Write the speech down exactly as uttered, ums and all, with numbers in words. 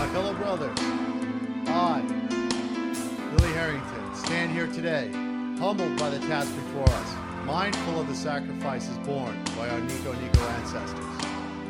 My fellow brothers, I, Billy Harrington, stand here today, humbled by the task before us, mindful of the sacrifices borne by our Nico Nico ancestors.